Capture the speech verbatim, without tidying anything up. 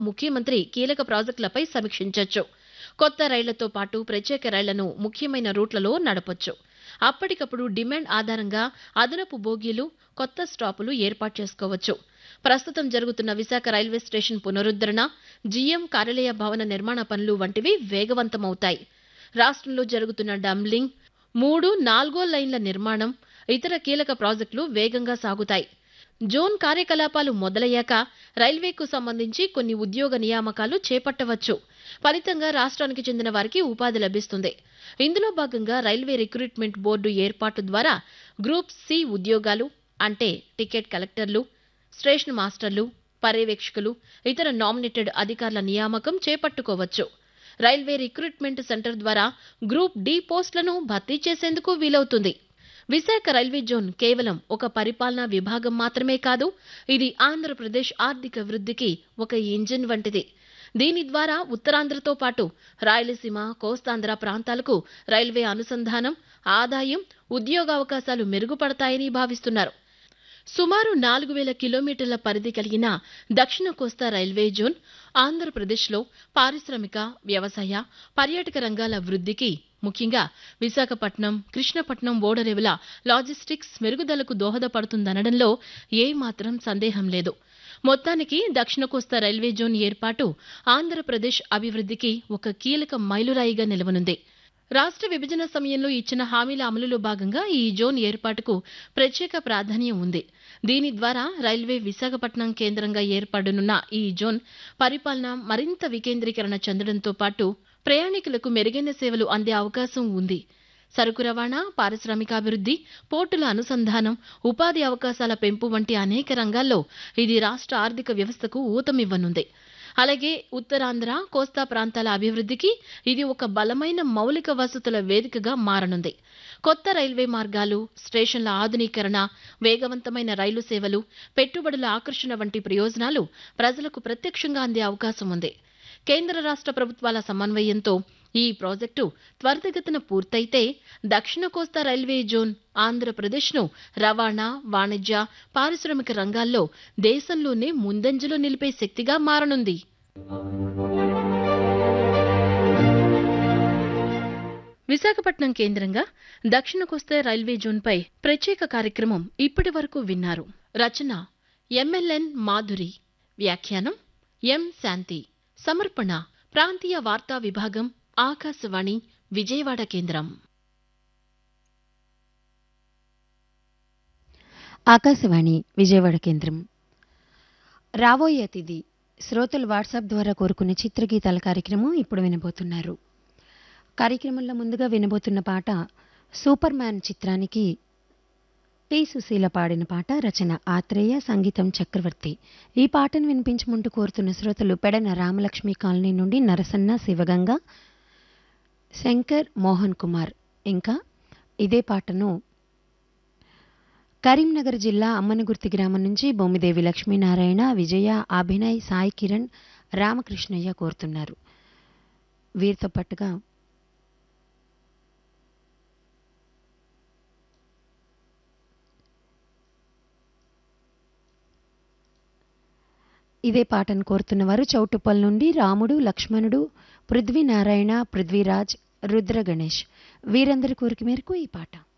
ముఖ్యమంత్రి కీలక ప్రాజెక్టులపై సమీక్షించొచ్చు. కొత్త రైళ్లతో పాటు ప్రత్యేక రైళ్లను ముఖ్యమైన రూట్లలో నడపొచ్చు. అప్పటికప్పుడు డిమాండ్ ఆధారంగా అదనపు బోగీలు, కొత్త స్టాపులు ఏర్పాటు చేసుకోవచ్చు. ప్రస్తుతం జరుగుతున్న విశాఖ రైల్వే స్టేషన్ పునరుద్ధరణ, జీఎం కార్యాలయ భవన నిర్మాణ పనులు వంటివి వేగవంతమవుతాయి. రాష్ట్రంలో జరుగుతున్న డంబ్లింగ్, మూడు నాలుగో లైన్ల నిర్మాణం, ఇతర కీలక ప్రాజెక్టులు వేగంగా సాగుతాయి. జోన్ కార్యకలాపాలు మొదలయ్యాక రైల్వేకు సంబంధించి కొన్ని ఉద్యోగ నియామకాలు చేపట్టవచ్చు. ఫలితంగా రాష్ట్రానికి చెందిన వారికి ఉపాధి లభిస్తుంది. ఇందులో భాగంగా రైల్వే రిక్రూట్మెంట్ బోర్డు ఏర్పాటు ద్వారా గ్రూప్ సి ఉద్యోగాలు అంటే టికెట్ కలెక్టర్లు, స్టేషన్ మాస్టర్లు, పర్యవేక్షకులు, ఇతర నామినేటెడ్ అధికారుల నియామకం చేపట్టుకోవచ్చు. రైల్వే రిక్రూట్మెంట్ సెంటర్ ద్వారా గ్రూప్ డి పోస్టులను భర్తీ చేసేందుకు వీలవుతుంది. విశాఖ రైల్వే జోన్ కేవలం ఒక పరిపాలనా విభాగం మాత్రమే కాదు, ఇది ఆంధ్రప్రదేశ్ ఆర్థిక వృద్ధికి ఒక ఇంజిన్ వంటిది. దీని ద్వారా ఉత్తరాంధ్రతో పాటు రాయలసీమ, కోస్తాంధ్ర ప్రాంతాలకు రైల్వే అనుసంధానం, ఆదాయం, ఉద్యోగావకాశాలు మెరుగుపడతాయని భావిస్తున్నారు. సుమారు నాలుగు వేల కిలోమీటర్ల పరిధి కలిగిన దక్షిణ కోస్తా రైల్వే జోన్ ఆంధ్రప్రదేశ్లో పారిశ్రామిక, వ్యవసాయ, పర్యాటక రంగాల వృద్ధికి, ముఖ్యంగా విశాఖపట్నం, కృష్ణపట్నం ఓడరేవుల లాజిస్టిక్స్ మెరుగుదలకు దోహదపడుతుందనడంలో ఏమాత్రం సందేహం లేదు. మొత్తానికి దక్షిణ కోస్తా రైల్వే జోన్ ఏర్పాటు ఆంధ్రప్రదేశ్ అభివృద్ధికి ఒక కీలక మైలురాయిగా నిలవనుంది. రాష్ట్ర విభజన సమయంలో ఇచ్చిన హామీల అమలులో భాగంగా ఈ జోన్ ఏర్పాటుకు ప్రత్యేక ప్రాధాన్యం ఉంది. దీని ద్వారా రైల్వే విశాఖపట్నం కేంద్రంగా ఏర్పడనున్న ఈ జోన్ పరిపాలన మరింత వికేంద్రీకరణ చెందడంతో పాటు ప్రయాణికులకు మెరుగైన సేవలు అందే అవకాశం ఉంది. సరుకు రవాణా, పారిశ్రామికాభివృద్ధి, పోర్టుల అనుసంధానం, ఉపాధి అవకాశాల పెంపు వంటి అనేక రంగాల్లో ఇది రాష్ట్ర ఆర్థిక వ్యవస్థకు ఊతమివ్వనుంది. అలాగే ఉత్తరాంధ్ర, కోస్తా ప్రాంతాల అభివృద్ధికి ఇది ఒక బలమైన మౌలిక వసతుల వేదికగా మారనుంది. కొత్త రైల్వే మార్గాలు, స్టేషన్ల ఆధునీకరణ, వేగవంతమైన రైలు సేవలు, పెట్టుబడుల ఆకర్షణ వంటి ప్రయోజనాలు ప్రజలకు ప్రత్యక్షంగా అందే అవకాశం ఉంది. కేంద్ర రాష్ట్ర ప్రభుత్వాల సమన్వయంతో ఈ ప్రాజెక్టు త్వరితగతిన పూర్తయితే దక్షిణ కోస్తా రైల్వే జోన్ ఆంధ్రప్రదేశ్ను రవాణా, వాణిజ్య, పారిశ్రామిక రంగాల్లో దేశంలోనే ముందంజలో నిలిపే శక్తిగా మారనుంది. విశాఖపట్నం కేంద్రంగా దక్షిణ కోస్తా రైల్వే జోన్పై ప్రత్యేక కార్యక్రమం ఇప్పటి వరకు విన్నారు. రచన ఎంఎల్ఎన్ మాధురి, వ్యాఖ్యానం ఎం శాంతి, సమర్పణ ప్రాంతీయ వార్తా విభాగం, ఆకాశవాణి విజయవాడ కేంద్రం. ఆకాశవాణి విజయవాడ కేంద్రం. రాబోయే అతిథి శ్రోతలు వాట్సాప్ ద్వారా కోరుకునే చిత్రగీతాల కార్యక్రమం ఇప్పుడు వినబోతున్నారు. కార్యక్రమంలో ముందుగా వినబోతున్న పాట సూపర్ మ్యాన్ చిత్రానికి టి సుశీల పాడిన పాట, రచన ఆత్రేయ, సంగీతం చక్రవర్తి. ఈ పాటను వినిపించమంటూ కోరుతున్న శ్రోతలు పెడన రామలక్ష్మి కాలనీ నుండి నరసన్న, శివగంగ, శంకర్, మోహన్ కుమార్. ఇంకా ఇదే పాటను కరీంనగర్ జిల్లా అమ్మనగుర్తి గ్రామం నుంచి బొమ్మిదేవి లక్ష్మీనారాయణ, విజయ, అభినయ్, సాయి కిరణ్, రామకృష్ణయ్య కోరుతున్నారు. వీరితో పాటుగా ఇదే పాటను కోరుతున్న వారు చౌటుప్పల్ నుండి రాముడు, లక్ష్మణుడు, పృథ్వీనారాయణ, పృథ్వీరాజ్, రుద్ర గణేష్. వీరందరి కోరిక మేరకు ఈ పాట.